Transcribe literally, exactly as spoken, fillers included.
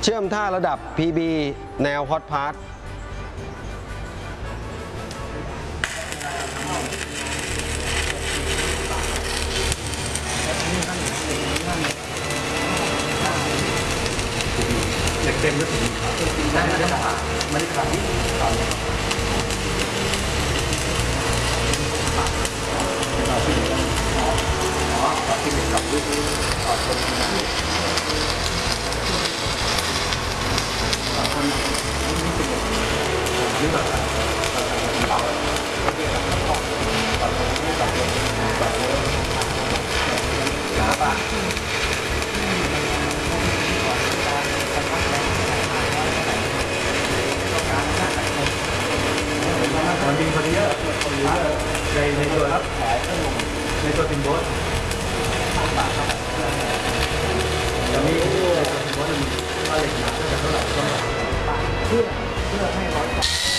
ชื่อมท่าระดับ พี บี แนวฮอตพาร์ทเหล็กเต็มหรือเปล่าได้ไม่ได้ขาดไม่ได้ขาดที่ขาดเราที่อ๋ออ๋อที่เป็นกับลูกต่อคนนั้นต่อคนนี้เป็นหรือแบบเราเราเป็นแบบต่อต่อคนนี้ต่อคนต่อคนขาปะมันมีคนเยอะในในตัวในตัวติมโบสตอนนี้ในตัวติมโบสมันว่าเหล็กหนาเท่าไหร่เท่าไหร่เพื่อเพื่อให้ร้อย